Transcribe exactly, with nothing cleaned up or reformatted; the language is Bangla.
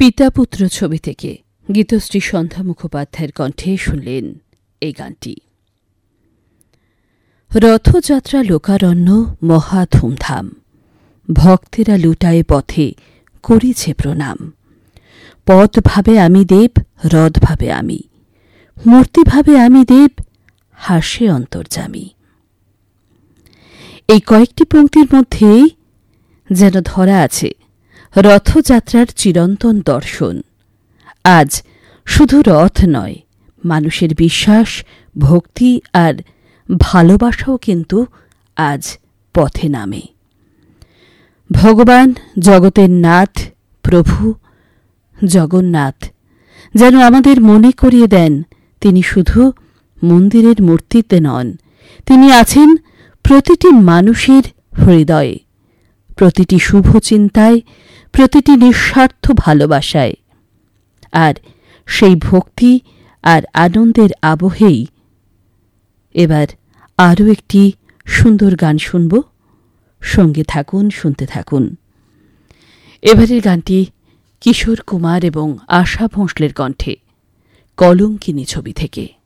পিতা পুত্র ছবি থেকে গীতশ্রী সন্ধ্যা মুখোপাধ্যায়ের কণ্ঠে শুনলেন এই গানটি। রথযাত্রা লোকারণ্য মহা ধুমধাম, ভক্তেরা লুটায়ে পথে করিছে প্রণাম। পদ ভাবে আমি দেব, রথ ভাবে আমি, মূর্তি ভাবে আমি দেব, হাসে অন্তর্যামী। এই কয়েকটি পংক্তির মধ্যেই যেন ধরা আছে রথযাত্রার চিরন্তন দর্শন। আজ শুধু রথ নয়, মানুষের বিশ্বাস, ভক্তি আর ভালোবাসাও কিন্তু আজ পথে নামে। ভগবান জগতের নাথ প্রভু জগন্নাথ যেন আমাদের মনে করিয়ে দেন, তিনি শুধু মন্দিরের মূর্তিতে নন, তিনি আছেন প্রতিটি মানুষের হৃদয়ে, প্রতিটি শুভ চিন্তায়, প্রতিটি নিঃস্বার্থ ভালোবাসায়। আর সেই ভক্তি আর আনন্দের আবহেই এবার আরও একটি সুন্দর গান শুনব। সঙ্গে থাকুন, শুনতে থাকুন। এবারের গানটি কিশোর কুমার এবং আশা ভোঁসলের কণ্ঠে, কলঙ্কিনী ছবি থেকে।